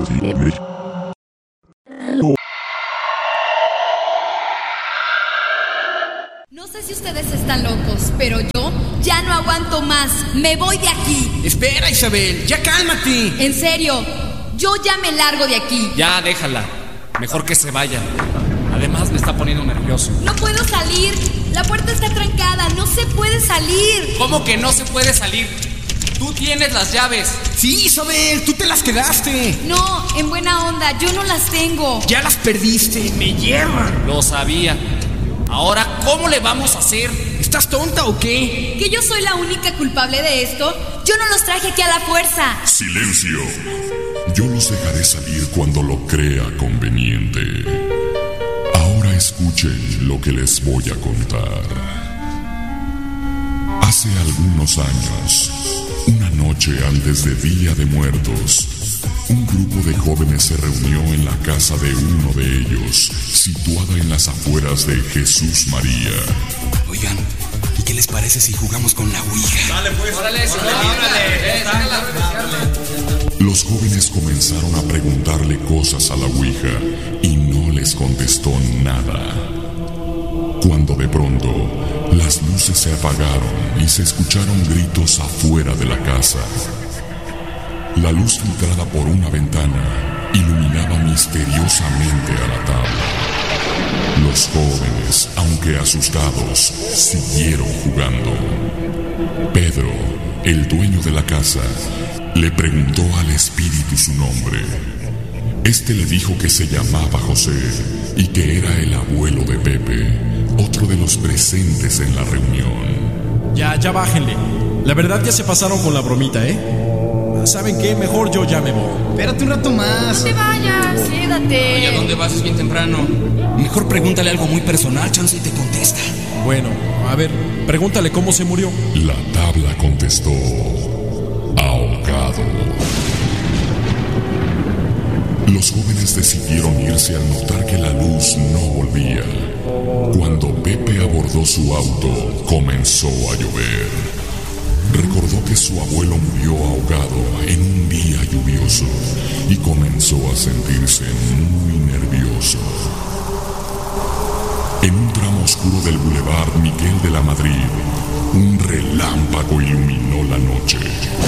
No sé si ustedes están locos, pero yo ya no aguanto más. Me voy de aquí. Espera, Isabel, ya cálmate. En serio, yo ya me largo de aquí. Ya, déjala. Mejor que se vaya. Además, me está poniendo nervioso. No puedo salir. La puerta está trancada. No se puede salir. ¿Cómo que no se puede salir? Tú tienes las llaves. Sí, Isabel, tú te las quedaste. No, en buena onda, yo no las tengo. Ya las perdiste, me hierran. Lo sabía. Ahora, ¿cómo le vamos a hacer? ¿Estás tonta o qué? ¿Que yo soy la única culpable de esto? Yo no los traje aquí a la fuerza. Silencio. Yo los dejaré salir cuando lo crea conveniente. Ahora escuchen lo que les voy a contar. Hace algunos años, una noche antes de Día de Muertos, un grupo de jóvenes se reunió en la casa de uno de ellos, situada en las afueras de Jesús María. Oigan, ¿y qué les parece si jugamos con la ouija? Dale pues, órale. Los jóvenes comenzaron a preguntarle cosas a la ouija y no les contestó nada. Cuando de pronto las luces se apagaron y se escucharon gritos afuera de la casa. La luz filtrada por una ventana iluminaba misteriosamente a la tabla. Los jóvenes, aunque asustados, siguieron jugando. Pedro, el dueño de la casa, le preguntó al espíritu su nombre. Este le dijo que se llamaba José y que era el abuelo de Pepe, otro de los presentes en la reunión. Ya bájenle. La verdad ya se pasaron con la bromita, ¿eh? ¿Saben qué? Mejor yo ya me voy. Espérate un rato más. No te vayas, quédate. Oye, ¿a dónde vas? Es bien temprano. Mejor pregúntale algo muy personal, chance y te contesta. Bueno, a ver, pregúntale cómo se murió. La tabla contestó: ahogado. Los jóvenes decidieron irse al notar que la luz no volvía. Cuando Pepe abordó su auto, comenzó a llover. Recordó que su abuelo murió ahogado en un día lluvioso y comenzó a sentirse muy nervioso. En un tramo oscuro del Boulevard Miguel de la Madrid, un relámpago iluminó la noche.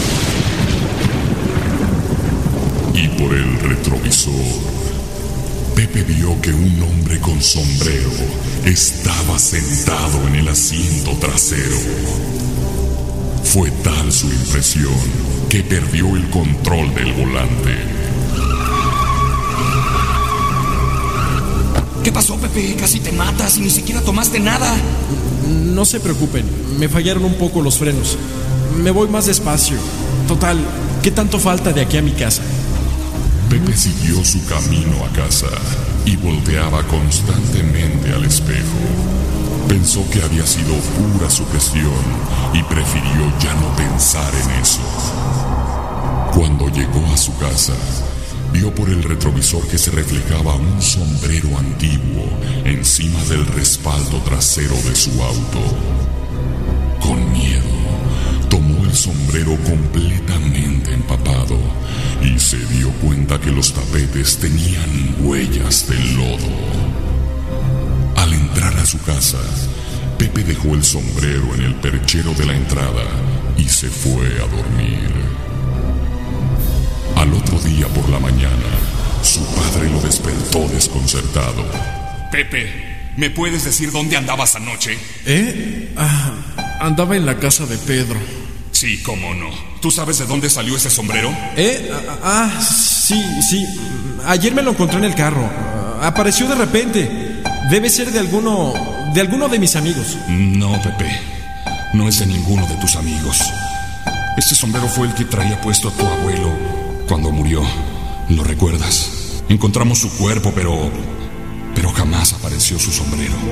Y por el retrovisor, Pepe vio que un hombre con sombrero estaba sentado en el asiento trasero. Fue tal su impresión que perdió el control del volante. ¿Qué pasó, Pepe? Casi te matas y ni siquiera tomaste nada. No se preocupen, me fallaron un poco los frenos. Me voy más despacio. Total, ¿qué tanto falta de aquí a mi casa? Pepe siguió su camino a casa y volteaba constantemente al espejo. Pensó que había sido pura sugestión y prefirió ya no pensar en eso. Cuando llegó a su casa, vio por el retrovisor que se reflejaba un sombrero antiguo encima del respaldo trasero de su auto. Con miedo, tomó el sombrero completamente empapado y se dio cuenta que los tapetes tenían huellas de lodo. Al entrar a su casa, Pepe dejó el sombrero en el perchero de la entrada y se fue a dormir. Al otro día por la mañana, su padre lo despertó desconcertado. Pepe, ¿me puedes decir dónde andabas anoche? Andaba en la casa de Pedro. Sí, cómo no. ¿Tú sabes de dónde salió ese sombrero? Sí. Ayer me lo encontré en el carro. Apareció de repente. Debe ser de alguno de mis amigos. No, Pepe. No es de ninguno de tus amigos. Este sombrero fue el que traía puesto a tu abuelo cuando murió. ¿Lo recuerdas? Encontramos su cuerpo, pero jamás apareció su sombrero.